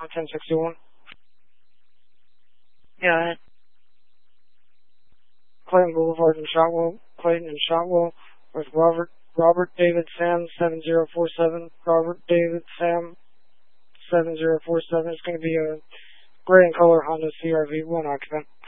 1061. Yeah. Clayton Boulevard in Shotwell. Clayton and Shotwell with Robert David Sam 7047. Robert David Sam 7047. It's going to be a gray in color Honda CRV, one occupant.